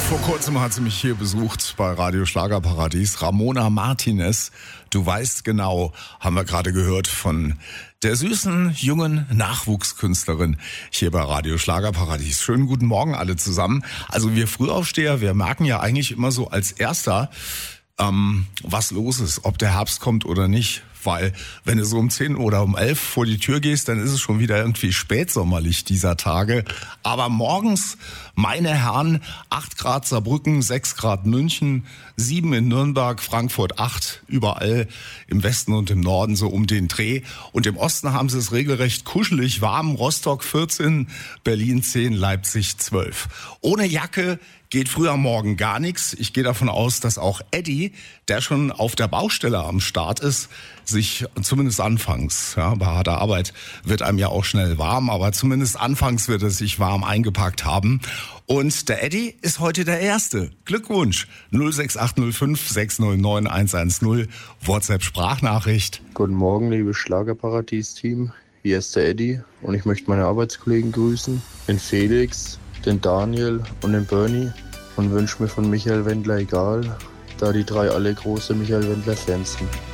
Vor kurzem hat sie mich hier besucht bei Radio Schlagerparadies. Ramona Martinez, du weißt genau, haben wir gerade gehört von der süßen, jungen Nachwuchskünstlerin hier bei Radio Schlagerparadies. Schönen guten Morgen alle zusammen. Also wir Frühaufsteher, wir merken ja eigentlich immer so als Erster, was los ist, ob der Herbst kommt oder nicht. Weil wenn du so um 10 oder um 11 vor die Tür gehst, dann ist es schon wieder irgendwie spätsommerlich dieser Tage. Aber morgens, meine Herren, 8 Grad Saarbrücken, 6 Grad München, 7 in Nürnberg, Frankfurt 8, überall im Westen und im Norden so um den Dreh. Und im Osten haben sie es regelrecht kuschelig warm, Rostock 14, Berlin 10, Leipzig 12. Ohne Jacke geht früh am Morgen gar nichts. Ich gehe davon aus, dass auch Eddie, der schon auf der Baustelle am Start ist, sich zumindest anfangs, ja, bei harter Arbeit wird einem ja auch schnell warm, aber zumindest anfangs wird er sich warm eingepackt haben. Und der Eddie ist heute der Erste. Glückwunsch. 06805 609 110, WhatsApp-Sprachnachricht. Guten Morgen, liebes Schlagerparadies-Team. Hier ist der Eddie und ich möchte meine Arbeitskollegen grüßen. Den Felix, den Daniel und den Bernie und wünsche mir von Michael Wendler egal, da die drei alle große Michael Wendler-Fans sind.